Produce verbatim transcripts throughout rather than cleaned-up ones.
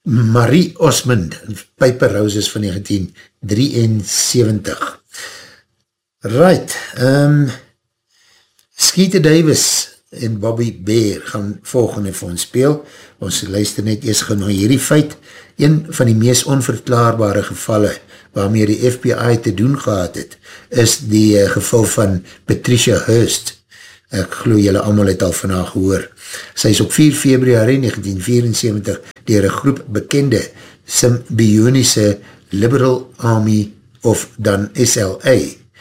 Marie Osmond, Piper Roses van negentien drieënsewentig. Right, um, Skeeter Davis en Bobby Bear gaan volgende vir ons speel. Ons luister net eers gaan na hierdie feit. Een van die meest onverklaarbare gevalle waarmee die F B I te doen gehad het, is die uh, geval van Patricia Hearst. Ek glo julle allemaal het al van haar gehoor. Sy is op vier Februarie negentien vierensewentig dier een groep bekende Symbionese Liberal Army of dan S L A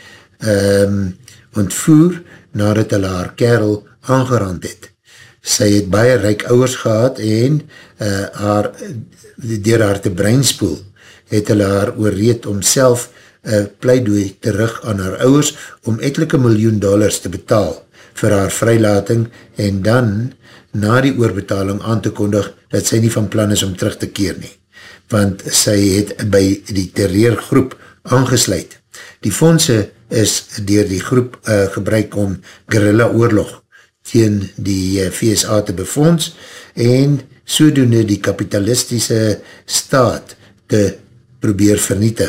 um, ontvoer nadat hulle haar kerel aangerand het. Sy het baie ryk ouers gehad en uh, haar, dier haar te breinspoel het hulle haar oorreed om self uh, pleidooi terug aan haar ouers om etelike miljoen dollars te betaal vir haar vrylating en dan na die oorbetaling aan te kondig dat sy nie van plan is om terug te keer nie, want sy het by die terreurgroep aangesluit. Die fondse is deur die groep uh, gebruik om guerrilla oorlog teen die uh, V S A te befonds en sodoende die kapitalistische staat te probeer vernietig.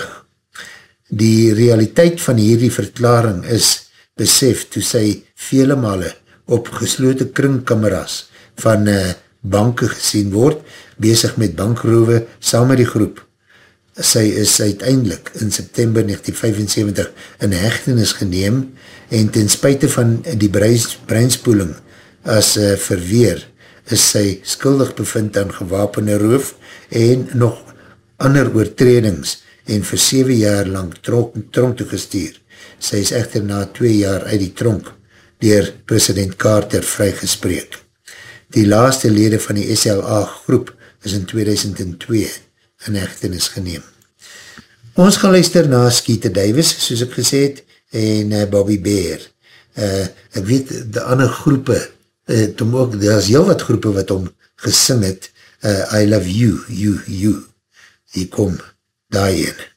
Die realiteit van hierdie verklaring is besef toe sy vele male op geslote kringkameras van uh, banke gesien word, bezig met bankroewe saam met die groep. Sy is uiteindelik in September negentien vyfensewentig in hegtenis geneem en ten spyte van die breinspoeling as uh, verweer is sy skuldig bevind aan gewapende roof en nog ander oortredings en vir sewe jaar lang tronk, tronk toegestuur. Sy is echter na twee jaar uit die tronk deur president Carter vrygespreek. Die laaste lede van die S L A groep is in tweeduisend twee in hegtenis geneem. Ons gaan luister na Skeeter Davis, soos ek gesê het, en uh, Bobby Bear. Uh, ek weet, die ander groepe, uh, ook, daar is heel wat groepe wat om gesing het, uh, I love you, you, you. Hier kom, daarheen.